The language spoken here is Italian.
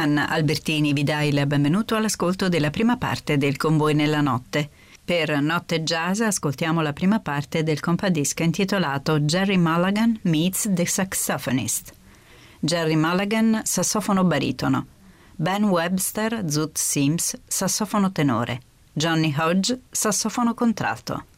Anna Albertini vi dà il benvenuto all'ascolto della prima parte del Con voi nella notte. Per Notte Jazz ascoltiamo la prima parte del compadisco intitolato Gerry Mulligan Meets the Saxophonist. Gerry Mulligan, sassofono baritono. Ben Webster, Zoot Sims, sassofono tenore. Johnny Hodge, sassofono contralto.